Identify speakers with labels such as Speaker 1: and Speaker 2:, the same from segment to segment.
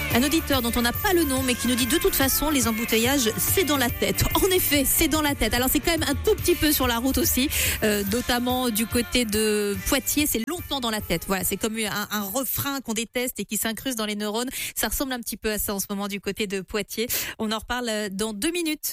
Speaker 1: Un auditeur dont on n'a pas le nom, mais qui nous dit de toute façon, les embouteillages, c'est dans la tête. En effet, c'est dans la tête. Alors c'est quand même un tout petit peu sur la route aussi, notamment du côté de Poitiers, c'est longtemps dans la tête. Voilà, c'est comme un refrain qu'on déteste et qui s'incruste dans les neurones. Ça ressemble un petit peu à ça en ce moment du côté de Poitiers. On en reparle dans 2 minutes.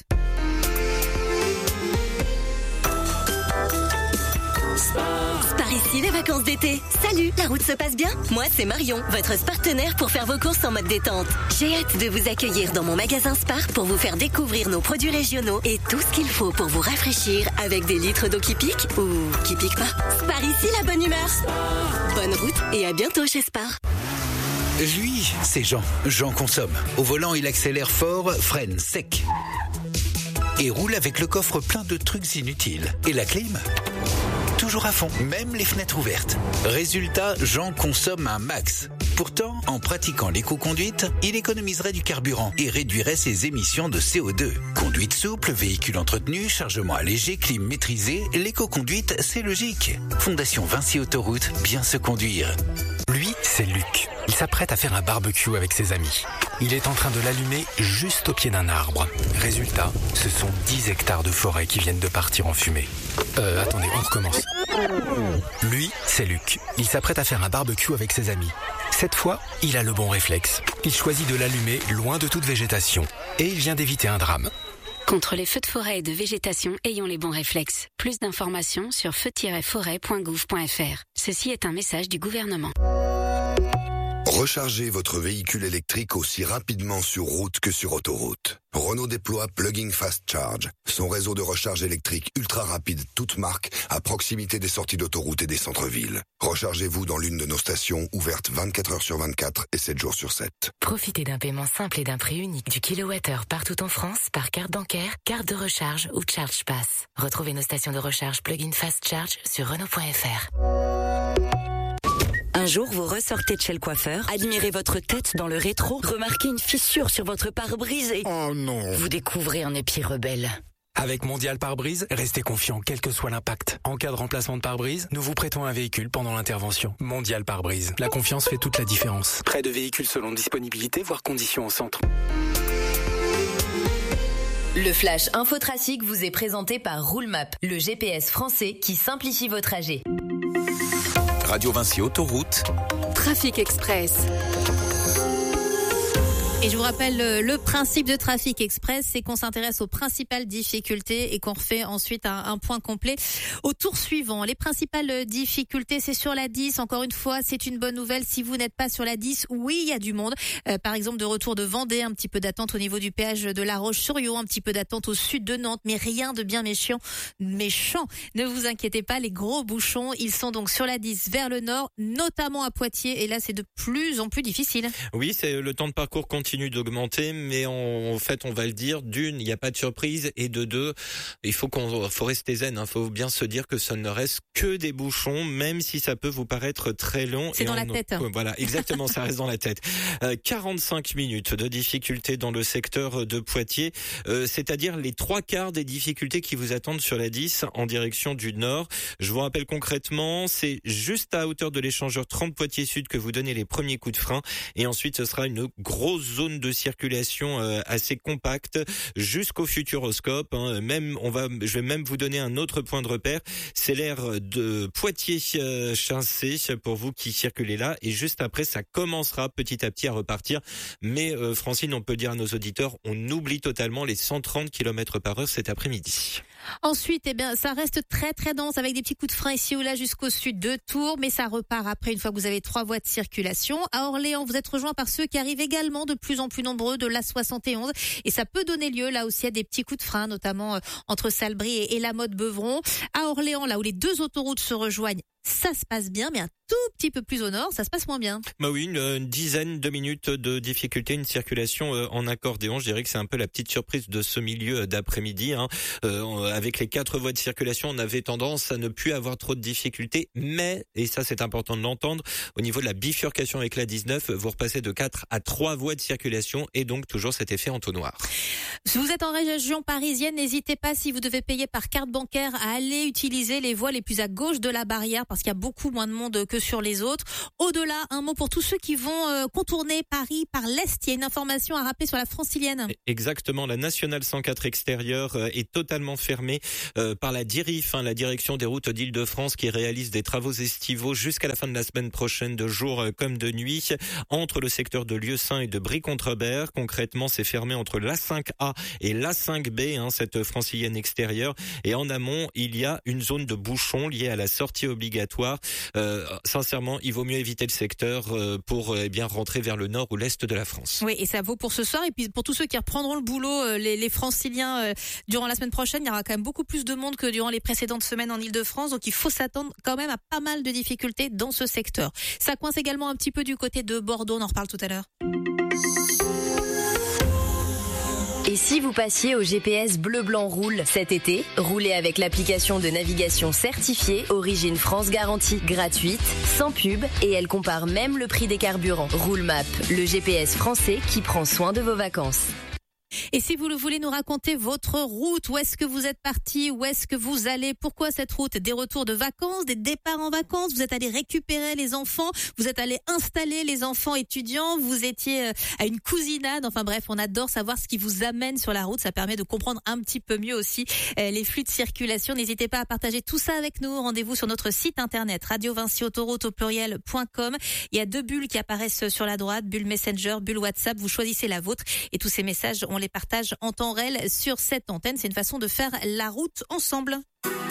Speaker 2: Par ici, les vacances d'été. Salut, la route se passe bien? Moi, c'est Marion, votre partenaire pour faire vos courses en mode détente. J'ai hâte de vous accueillir dans mon magasin Spar pour vous faire découvrir nos produits régionaux et tout ce qu'il faut pour vous rafraîchir avec des litres d'eau qui piquent ou qui piquent pas. Spar ici, la bonne humeur. Bonne route et à bientôt chez Spar.
Speaker 3: Lui, c'est Jean. Jean consomme. Au volant, il accélère fort, freine sec. Et roule avec le coffre plein de trucs inutiles. Et la clim ? Toujours à fond, même les fenêtres ouvertes. Résultat, Jean consomme un max. Pourtant, en pratiquant l'éco-conduite, il économiserait du carburant et réduirait ses émissions de CO2. Conduite souple, véhicule entretenu, chargement allégé, clim maîtrisée, l'éco-conduite, c'est logique. Fondation Vinci Autoroute, bien se conduire.
Speaker 4: Lui, c'est Luc. Il s'apprête à faire un barbecue avec ses amis. Il est en train de l'allumer juste au pied d'un arbre. Résultat, ce sont 10 hectares de forêt qui viennent de partir en fumée. Attendez, on recommence. Lui, c'est Luc. Il s'apprête à faire un barbecue avec ses amis. Cette fois, il a le bon réflexe. Il choisit de l'allumer loin de toute végétation. Et il vient d'éviter un drame.
Speaker 5: Contre les feux de forêt et de végétation, ayons les bons réflexes. Plus d'informations sur feu-forêt.gouv.fr. Ceci est un message du gouvernement.
Speaker 6: Rechargez votre véhicule électrique aussi rapidement sur route que sur autoroute. Renault déploie Plug-in Fast Charge, son réseau de recharge électrique ultra rapide toute marque à proximité des sorties d'autoroute et des centres-villes. Rechargez-vous dans l'une de nos stations ouvertes 24 heures sur 24 et 7 jours sur 7.
Speaker 7: Profitez d'un paiement simple et d'un prix unique du kilowattheure partout en France par carte bancaire, carte de recharge ou Charge Pass. Retrouvez nos stations de recharge Plug-in Fast Charge sur Renault.fr.
Speaker 2: Un jour, vous ressortez de chez le coiffeur, admirez votre tête dans le rétro, remarquez une fissure sur votre pare-brise et...
Speaker 6: Oh non!
Speaker 2: Vous découvrez un épi rebelle.
Speaker 4: Avec Mondial Pare-Brise, restez confiant quel que soit l'impact. En cas de remplacement de pare-brise, nous vous prêtons un véhicule pendant l'intervention. Mondial Pare-Brise. La confiance fait toute la différence. Prêt de véhicules selon disponibilité, voire conditions au centre.
Speaker 8: Le Flash Infotrafic vous est présenté par Roulemap, le GPS français qui simplifie vos trajets.
Speaker 3: Radio Vinci Autoroute.
Speaker 1: Trafic Express. Et je vous rappelle, le principe de Trafic Express, c'est qu'on s'intéresse aux principales difficultés et qu'on refait ensuite un point complet au tour suivant. Les principales difficultés, c'est sur la 10. Encore une fois, c'est une bonne nouvelle. Si vous n'êtes pas sur la 10, oui, il y a du monde. Par exemple, de retour de Vendée, un petit peu d'attente au niveau du péage de La Roche-sur-Yon, un petit peu d'attente au sud de Nantes, mais rien de bien méchant. Ne vous inquiétez pas, les gros bouchons, ils sont donc sur la 10 vers le nord, notamment à Poitiers. Et là, c'est de plus en plus difficile.
Speaker 9: Oui, c'est le temps de parcours continue d'augmenter, mais en fait, on va le dire, d'une, il n'y a pas de surprise, et de deux, il faut rester zen, faut bien se dire que ça ne reste que des bouchons, même si ça peut vous paraître très long.
Speaker 1: C'est dans la tête.
Speaker 9: Voilà, exactement, ça reste dans la tête. 45 minutes de difficultés dans le secteur de Poitiers, c'est-à-dire les 3/4 des difficultés qui vous attendent sur la 10 en direction du nord. Je vous rappelle concrètement, c'est juste à hauteur de l'échangeur 30 Poitiers Sud que vous donnez les premiers coups de frein, et ensuite ce sera une grosse zone de circulation assez compacte jusqu'au Futuroscope. Je vais même vous donner un autre point de repère. C'est l'aire de Poitiers-Chincé pour vous qui circulez là. Et juste après, ça commencera petit à petit à repartir. Mais Francine, on peut dire à nos auditeurs, on oublie totalement les 130 km/h cet après-midi.
Speaker 1: Ensuite, ça reste très très dense avec des petits coups de frein ici ou là jusqu'au sud de Tours, mais ça repart après une fois que vous avez 3 voies de circulation. À Orléans, vous êtes rejoint par ceux qui arrivent également de plus en plus nombreux de l'A71 et ça peut donner lieu là aussi à des petits coups de frein, notamment entre Salbris et la Motte-Beuvron. À Orléans, là où les 2 autoroutes se rejoignent, ça se passe bien, mais un tout petit peu plus au nord, ça se passe moins bien.
Speaker 9: Bah oui, une dizaine de minutes de difficulté, une circulation en accordéon. Je dirais que c'est un peu la petite surprise de ce milieu d'après-midi. Avec les 4 voies de circulation, on avait tendance à ne plus avoir trop de difficultés, mais, et ça c'est important de l'entendre, au niveau de la bifurcation avec la 19, vous repassez de 4 à 3 voies de circulation et donc toujours cet effet entonnoir.
Speaker 1: Si vous êtes en région parisienne, n'hésitez pas, si vous devez payer par carte bancaire, à aller utiliser les voies les plus à gauche de la barrière, parce parce qu'il y a beaucoup moins de monde que sur les autres. Au-delà, un mot pour tous ceux qui vont contourner Paris par l'Est. Il y a une information à rappeler sur la Francilienne.
Speaker 9: Exactement, la nationale 104 extérieure est totalement fermée par la DIRIF, la direction des routes d'Île-de-France, qui réalise des travaux estivaux jusqu'à la fin de la semaine prochaine, de jour comme de nuit, entre le secteur de Lieusaint et de Brie-Contrebert. Concrètement, c'est fermé entre l'A5A et l'A5B, cette Francilienne extérieure. Et en amont, il y a une zone de bouchon liée à la sortie obligatoire. Sincèrement, il vaut mieux éviter le secteur pour rentrer vers le nord ou l'est de la France.
Speaker 1: Oui, et ça vaut pour ce soir. Et puis pour tous ceux qui reprendront le boulot, les Franciliens, durant la semaine prochaine, il y aura quand même beaucoup plus de monde que durant les précédentes semaines en Île-de-France. Donc il faut s'attendre quand même à pas mal de difficultés dans ce secteur. Ça coince également un petit peu du côté de Bordeaux. On en reparle tout à l'heure.
Speaker 8: Et si vous passiez au GPS Bleu Blanc Roule cet été, roulez avec l'application de navigation certifiée Origine France Garantie, gratuite, sans pub, et elle compare même le prix des carburants. Roulemap, le GPS français qui prend soin de vos vacances.
Speaker 1: Et si vous voulez nous raconter votre route, où est-ce que vous êtes parti, où est-ce que vous allez, pourquoi cette route, des retours de vacances, des départs en vacances, vous êtes allé récupérer les enfants, vous êtes allé installer les enfants étudiants, vous étiez à une cousinade, enfin bref, on adore savoir ce qui vous amène sur la route, ça permet de comprendre un petit peu mieux aussi les flux de circulation. N'hésitez pas à partager tout ça avec nous, rendez-vous sur notre site internet radiovincyautoroute.com. Il y a 2 bulles qui apparaissent sur la droite, bulle Messenger, bulle WhatsApp, vous choisissez la vôtre et tous ces messages, on les partage en temps réel sur cette antenne. C'est une façon de faire la route ensemble.